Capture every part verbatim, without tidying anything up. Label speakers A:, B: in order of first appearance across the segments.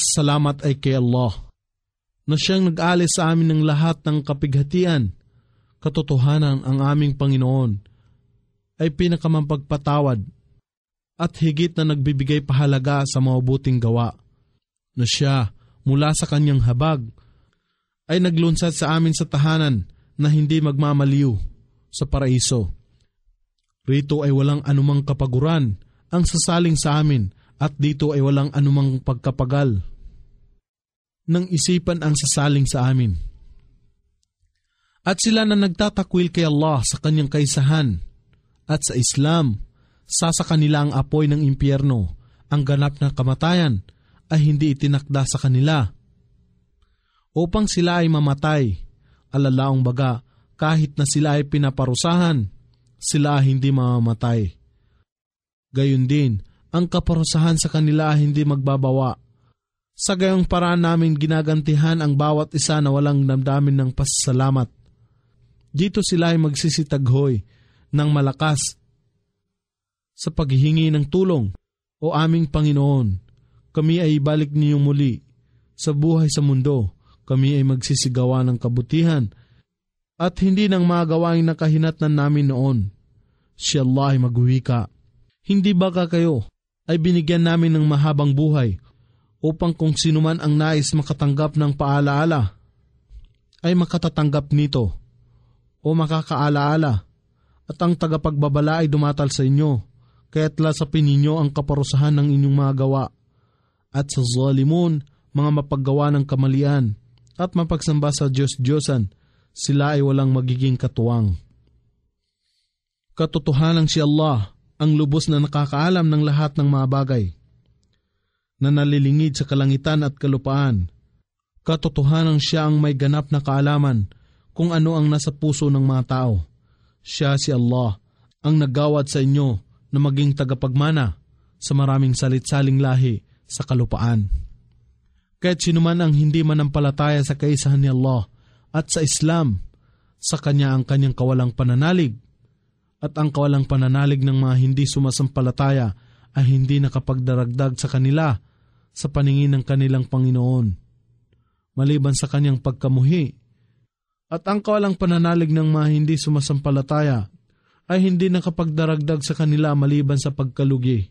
A: pasasalamat ay kay Allah, na siyang nag-alis sa amin ng lahat ng kapighatian. Katotohanan, ang aming Panginoon ay pinakamapagpatawad at higit na nagbibigay pahalaga sa mabuting gawa, na siya mula sa kanyang habag ay naglunsad sa amin sa tahanan na hindi magmamaliw sa paraiso. Rito ay walang anumang kapaguran ang sasaling sa amin, at dito ay walang anumang pagkapagal ng isipan ang sasaling sa amin. At sila na nagtatakwil kay Allah sa kanyang kaisahan at sa Islam, sa sa kanila ang apoy ng impyerno, ang ganap na kamatayan ay hindi itinakda sa kanila, upang sila ay mamatay. Alalaong baga, kahit na sila ay pinaparusahan, sila ay hindi mamamatay. Gayon din, ang kaparusahan sa kanila ay hindi magbabawa. Sa gayong paraan namin ginagantihan ang bawat isa na walang damdamin ng pasasalamat. Dito sila ay magsisitaghoy ng malakas sa paghihingi ng tulong. O aming Panginoon, kami ay ibalik niyo muli sa buhay sa mundo. Kami ay magsisigawa ng kabutihan at hindi ng mga gawaing nakahinatnan namin noon. Si Allah ay magwika, hindi ba ka kayo ay binigyan namin ng mahabang buhay upang kung sino man ang nais makatanggap ng paalaala ay makatatanggap nito o makakaalaala, at ang tagapagbabala ay dumatal sa inyo, kaya't lasapin ninyo ang kaparusahan ng inyong mga gawa. At sa zalimun, mga mapaggawa ng kamalian at mapagsamba sa Diyos-Diyosan, sila ay walang magiging katuwang. Katotohanan si Allah ang lubos na nakakaalam ng lahat ng mga bagay na nalilingid sa kalangitan at kalupaan. Katotohanan siya ang may ganap na kaalaman kung ano ang nasa puso ng mga tao. Siya si Allah ang naggawad sa inyo na maging tagapagmana sa maraming salit-saling lahi sa kalupaan. Kahit sino man ang hindi manampalataya sa kaisahan ni Allah at sa Islam, sa Kanya ang kanyang kawalang pananalig, at ang kawalang pananalig ng mga hindi sumasampalataya ay hindi nakapagdaragdag sa kanila sa paningin ng kanilang Panginoon, maliban sa kanyang pagkamuhi. At ang kawalang pananalig ng mga hindi sumasampalataya ay hindi nakapagdaragdag sa kanila maliban sa pagkalugi.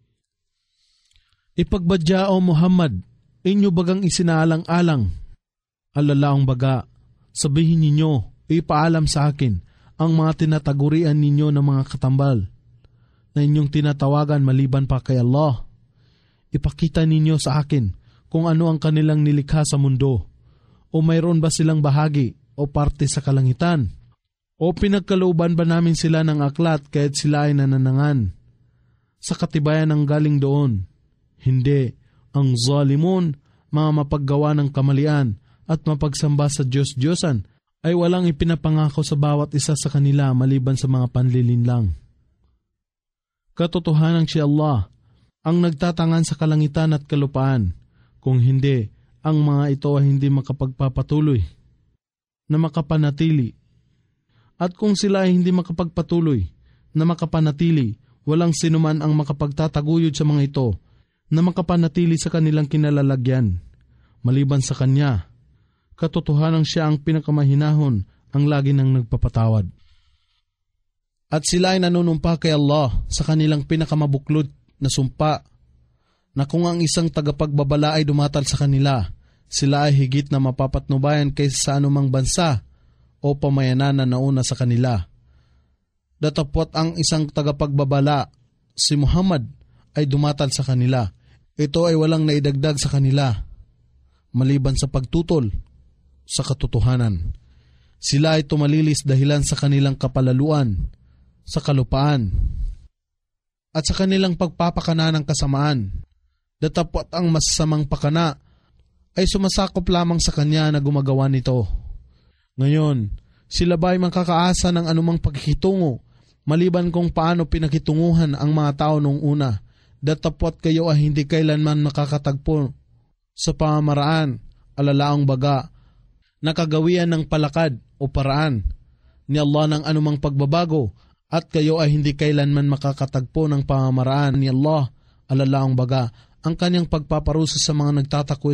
A: Ipagbadya o Muhammad, inyo bagang isinaalang-alang? Alalaong baga, sabihin ninyo, ipaalam sa akin ang mga tinatagurian ninyo ng mga katambal na inyong tinatawagan maliban pa kay Allah. Ipakita ninyo sa akin kung ano ang kanilang nilikha sa mundo, o mayroon ba silang bahagi o parte sa kalangitan, o pinagkalooban ba namin sila ng aklat kahit sila ay nananangan sa katibayan ng galing doon? Hindi. Ang zalimun, mga mapaggawa ng kamalian at mapagsamba sa Diyos-Diyosan, ay walang ipinapangako sa bawat isa sa kanila maliban sa mga panlilinlang. Katotohanan si Allah ang nagtatangan sa kalangitan at kalupaan. Kung hindi, ang mga ito ay hindi makapagpapatuloy na makapanatili. At kung sila ay hindi makapagpatuloy na makapanatili, walang sinuman ang makapagtataguyod sa mga ito na makapanatili sa kanilang kinalalagyan, maliban sa Kanya. Katotohanan siya ang pinakamahinahon, ang lagi nang nagpapatawad. At sila ay nanunumpa kay Allah sa kanilang pinakamabuklod na sumpa, na kung ang isang tagapagbabala ay dumatal sa kanila, sila ay higit na mapapatnubayan kaysa sa anumang bansa o pamayanan na nauna sa kanila. Datapwat ang isang tagapagbabala, si Muhammad, ay dumatal sa kanila. Ito ay walang naidagdag sa kanila, maliban sa pagtutol sa katotohanan. Sila ay tumalilis dahilan sa kanilang kapalaluan sa kalupaan at sa kanilang pagpapakana ng kasamaan. Datapwat ang masasamang pakana ay sumasakop lamang sa Kanya na gumagawa nito. Ngayon, sila ba ay makakaasa ng anumang pagkikitungo maliban kung paano pinakitunguhan ang mga tao noong una? Datapwat kayo ay hindi kailanman makakatagpo sa pamamaraan, alalaang baga, nakagawian ng palakad o paraan ni Allah ng anumang pagbabago, at kayo ay hindi kailanman makakatagpo ng pamamaraan ni Allah, alalaang baga, ang kanyang pagpaparusa sa mga nagtatakwil